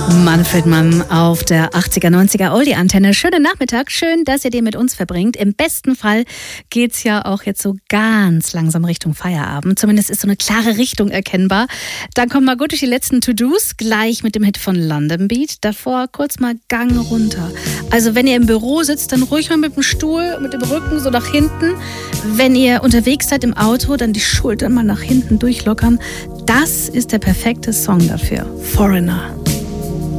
Manfred Mann auf der 80er, 90er Oldie-Antenne. Schönen Nachmittag, schön, dass ihr den mit uns verbringt. Im besten Fall geht's ja auch jetzt so ganz langsam Richtung Feierabend. Zumindest ist so eine klare Richtung erkennbar. Dann kommt mal gut durch die letzten To-Dos, gleich mit dem Hit von London Beat. Davor kurz mal Gang runter. Also wenn ihr im Büro sitzt, dann ruhig mal mit dem Stuhl, mit dem Rücken so nach hinten. Wenn ihr unterwegs seid im Auto, dann die Schultern mal nach hinten durchlockern. Das ist der perfekte Song dafür. Foreigner.